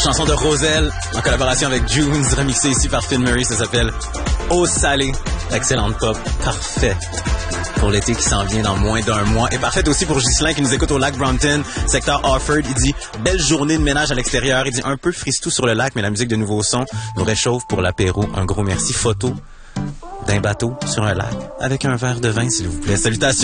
chanson de Roselle en collaboration avec Junes, remixée ici par Phil Murray. Ça s'appelle Eau salée. Excellente pop. Parfaite pour l'été qui s'en vient dans moins d'un mois. Et parfaite aussi pour Ghislain qui nous écoute au lac Brompton, secteur Harford. Il dit « Belle journée de ménage à l'extérieur. » Il dit « Un peu fristou sur le lac, mais la musique de Nouveau Son nous réchauffe pour l'apéro. Un gros merci. Photo d'un bateau sur un lac avec un verre de vin, s'il vous plaît. Salutations!